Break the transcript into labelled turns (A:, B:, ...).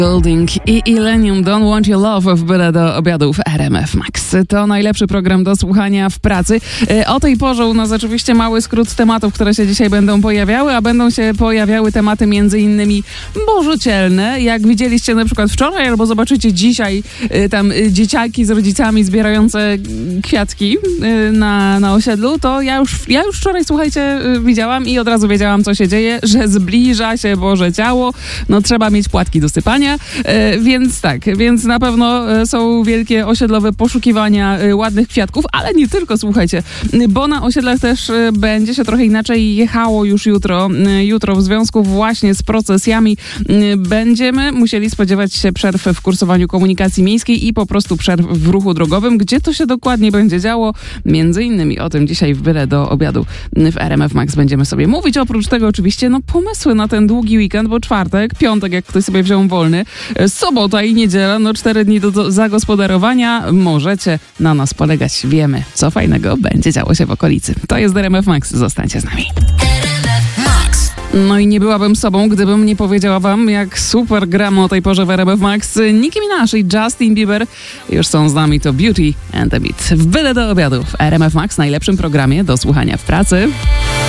A: Golding i Illenium Don't Want Your Love w byle do obiadu w RMF Max. To najlepszy program do słuchania w pracy. O tej porze u nas oczywiście mały skrót tematów, które się dzisiaj będą pojawiały, a będą się pojawiały tematy między innymi bożocielne. Jak widzieliście na przykład wczoraj, albo zobaczycie dzisiaj tam dzieciaki z rodzicami zbierające kwiatki na osiedlu, to ja już wczoraj, słuchajcie, widziałam i od razu wiedziałam, co się dzieje, że zbliża się Boże Ciało. No trzeba mieć płatki do sypania. Więc na pewno są wielkie osiedlowe poszukiwania ładnych kwiatków, ale nie tylko, słuchajcie, bo na osiedlach też będzie się trochę inaczej jechało już jutro. Jutro w związku właśnie z procesjami będziemy musieli spodziewać się przerw w kursowaniu komunikacji miejskiej i po prostu przerw w ruchu drogowym. Gdzie to się dokładnie będzie działo? Między innymi o tym dzisiaj w byle do obiadu w RMF Max będziemy sobie mówić. Oprócz tego oczywiście pomysły na ten długi weekend, bo czwartek, piątek, jak ktoś sobie wziął wolny, sobota i niedziela, 4 dni do zagospodarowania. Możecie na nas polegać. Wiemy, co fajnego będzie działo się w okolicy. To jest RMF Max. Zostańcie z nami. No i nie byłabym sobą, gdybym nie powiedziała wam, jak super gramy o tej porze w RMF Max. Nicki Minaj i Justin Bieber już są z nami, to Beauty and the Beat. W byle do obiadu w RMF Max, najlepszym programie do słuchania w pracy.